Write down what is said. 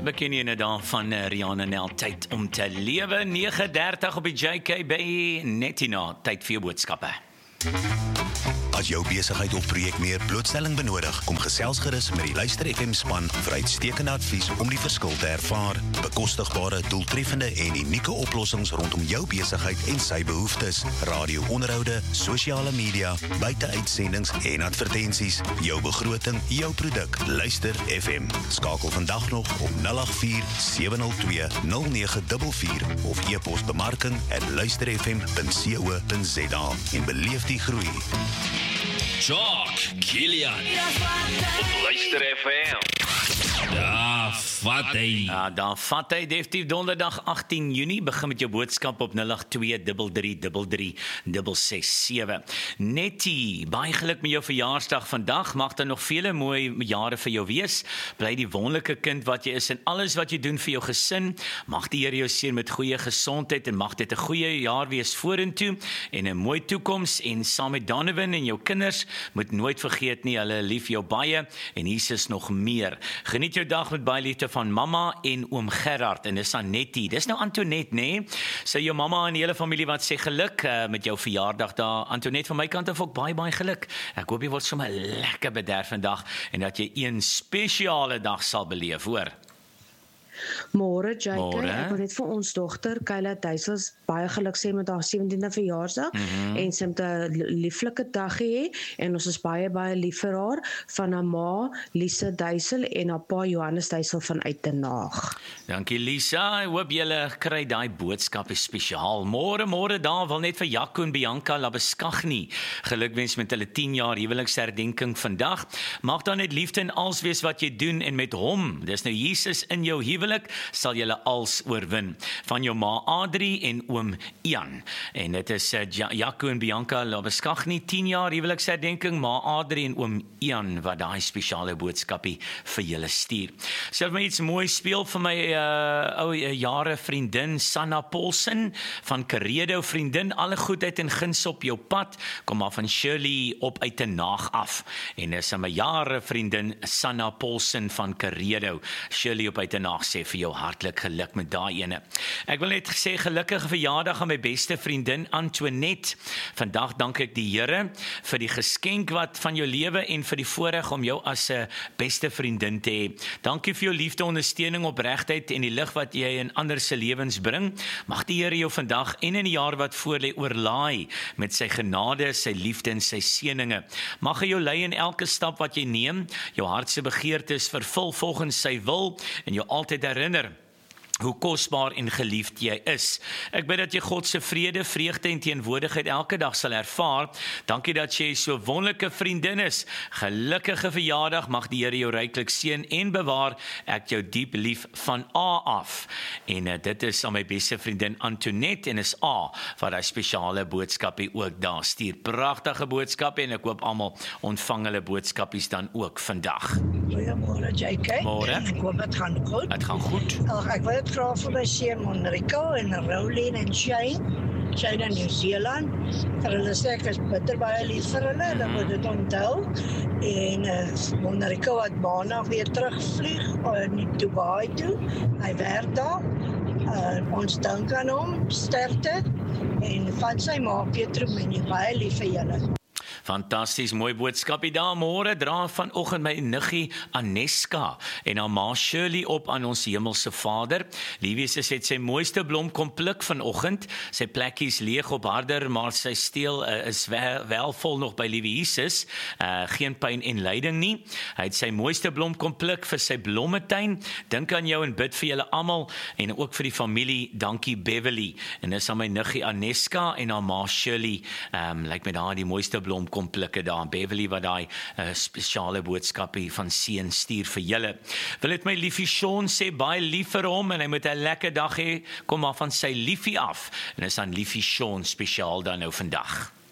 Beken jy nou dan van Rihanna Nel, tyd om te lewe, 9:30 op die JKB, net hierna, tyd vir jou boodskappe. As jou besigheid of projek meer blootstelling benodig, kom gesels gerus met die Luister FM span vir uitstekende advies om die verskil te ervaar. Bekostigbare, doeltreffende en unieke oplossings rondom jou besigheid en sy behoeftes. Radio-onderhoude, sosiale media, buiteuitsendings en advertensies. Jou begroting, jou produk. Luister FM. Skakel vandag nog op 084-702-0944 of e-pos bemarking@luisterfm.co.za en beleef die groei. Jock, Kilian. Op Luister FM. Ja, vat hy. Ja, dan vat hy definitief donderdag 18 Junie, begin met jou boodskap op 082333367. Nettie, baie geluk met jou verjaarsdag vandag, mag daar nog vele mooi jare vir jou wees, bly die wonderlike kind wat jy is en alles wat jy doen vir jou gesin, mag die Here jou seën met goeie gesondheid en mag dit 'n goeie jaar wees vorentoe en 'n mooi toekoms en saam met Donovan en jou kinders, moet nooit vergeet nie, hulle lief jou baie en Jesus nog meer. Geniet jou dag met baie liefde van mamma en oom Gerard en dis Annettie. Dis nou Antoinette, nê? So jou mamma en die hele familie wat sê geluk met jou verjaardag daar. Antoinette, van my kant af ook baie geluk. Ek hoop jy word sommer lekker bederf vandag en dat jy een spesiale dag sal beleef, hoor. Môre, JK, Môre. ek wil net vir ons dogter, Kyla Duisels, baie geluk sê met haar 17de verjaarsdag, en sy het 'n lieflike dag hê, en ons is baie lief vir haar, van haar ma, Lisa Duisel, en haar pa, Johannes Duisel, vanuit Den Haag. Dankie Lisa, ek hoop julle kry daai boodskap is spesiaal. Môre daar wil net vir Jaco en Bianca Labeskagni gelukwens met hulle 10 jaar huweliksherdenking vandag. Mag dan net liefde en als wees wat jy doen en met hom, dis nou Jesus in jou huwelik, sal julle als oorwin. Van jou ma Adrie en oom Ian. En dit is Jaco en Bianca Labeskagni 10 jaar huweliksherdenking, ma Adrie en oom Ian wat daai spesiale boodskapie vir julle stuur. Sal my iets mooi speel vir my ou jare vriendin Sanna Paulsen van Karedo, vriendin, alle goedheid en guns op jou pad, kom maar van Shirley op uit 'n naag af, en dis my jare vriendin Sanna Paulsen van Karedo, Shirley op uit 'n naag sê vir jou hartlik geluk met daai ene. Ek wil net sê gelukkige verjaardag aan my beste vriendin Antoinette, vandag dank ek die Here vir die geskenk wat van jou lewe en vir die voorreg om jou as 'n beste vriendin te hê. Dankie vir jou liefde, ondersteuning, opregtheid en die lig wat jy in ander se lewens bring. Mag die Here jou vandag en in die jaar wat voorlê oorlaai met sy genade, sy liefde en sy seëninge. Mag hy jou lei in elke stap wat jy neem, jou hart se begeertes vervul volgens sy wil en jou altyd herinner hoe kosbaar en geliefd jy is. Ek bid dat jy God se vrede, vreugde en teenwoordigheid elke dag sal ervaar. Dankie dat jy so wonderlike vriendin is. Gelukkige verjaardag, mag die Here jou ryklik seën en bewaar. Ek jou diep lief van A af. En dit is aan my beste vriendin Antoinette en is A wat daai spesiale boodskapie ook daar stuur. Pragtige boodskappe en ek hoop almal ontvang hulle boodskapies dan ook vandag. Goeiemôre JK. Môre. Ek hoop dit gaan goed. Dit gaan goed. Ek wil dit graag vir my seun Monrico en Rowlene en Shane in New Zealand. Vir hulle sê ek is bitter baie lief vir hulle, hulle moet dit onthou. En Monrico wat maandag weer terugvlieg in Dubai toe. Hy werk daar. Ons dink aan hom, sterkte. En van sy ma Petro Menie, baie lief vir julle. Fantasties, mooi boodskapie daar. Môre dra vanoggend my niggie Aneska en haar ma Shirley op aan ons hemelse Vader. Liewies het sy mooiste blom kom pluk vanoggend. Sy plekkies leeg op harder, maar sy steel is wel vol nog by Liewe Jesus. Geen pyn en lyding nie. Hy het sy mooiste blom kom pluk vir sy blommetuin. Dink aan jou en bid vir julle almal en ook vir die familie. Dankie Beverly. En dis aan my niggie Aneska en haar ma Shirley. Lyk my daar die mooiste blom kom plikke daar, Beverly wat daai spesiale boodskapie van seën stuur vir julle. Wil dit my liefie Sean sê, baie lief vir hom en hy moet 'n lekker dag hê, kom maar van sy liefie af. En is aan liefie Sean spesiaal dan nou vandag.